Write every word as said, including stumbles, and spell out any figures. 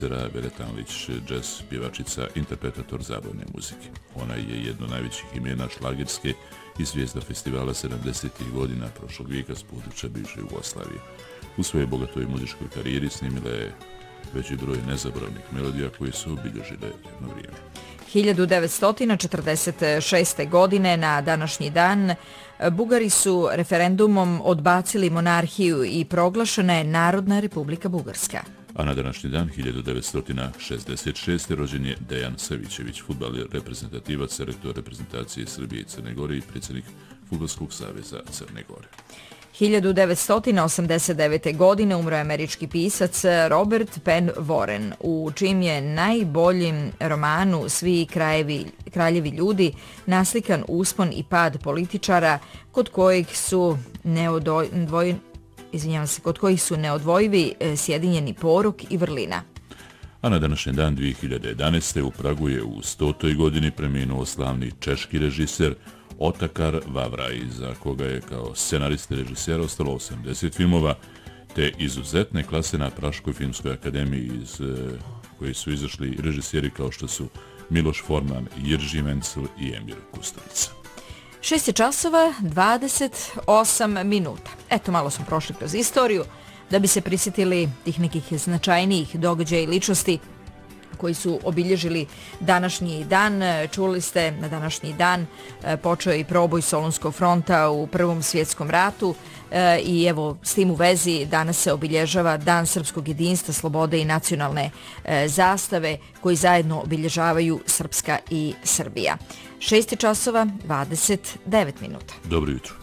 Veretanlić, džez pjevačica, interpretator zabavne muzike. Ona je jedno najvećih imena šlagerske i zvijezda festivala sedamdesetih godina prošlog vijeka s područja bivše Jugoslavije. U svojoj bogatoj muzičkoj karijeri snimila je veći broj nezaboravnih melodija koje su obilježile jedno vrijeme. hiljadu devetsto četrdeset šeste. godine na današnji dan Bugari su referendumom odbacili monarhiju i proglašena je Narodna republika Bugarska. A na današnji dan hiljadu devetsto šezdeset šeste. rođen je Dejan Savićević, fudbaler, reprezentativac, selektor reprezentacije Srbije i Crne Gore i predsjednik Fudbalskog saveza Crne Gore. hiljadu devetsto osamdeset devete. godine umro je američki pisac Robert Penn Warren, u čim je najboljim romanu Svi krajevi, kraljevi ljudi naslikan uspon i pad političara kod kojih su neodvojeni Izvinjavam se, kod kojih su neodvojivi sjedinjeni porok i vrlina. A na današnji dan dvije hiljade jedanaeste. u Pragu je u stotoj godini preminuo slavni češki režiser Otakar Vavraj, za koga je kao scenarist i režiser ostalo osamdeset filmova, te izuzetne klase na Praškoj filmskoj akademiji iz koje su izašli režiseri kao što su Miloš Forman, Jirži Mencel i Emir Kusturica. šest je časova, dvadeset osam minuta. Eto, malo smo prošli kroz istoriju da bi se prisjetili tih nekih značajnijih događaja i ličnosti koji su obilježili današnji dan. Čuli ste, na današnji dan počeo i proboj Solunskog fronta u Prvom svjetskom ratu i evo s tim u vezi danas se obilježava Dan srpskog jedinstva, slobode i nacionalne zastave koji zajedno obilježavaju Srpska i Srbija. šest časova, dvadeset devet minuta. Dobro jutro.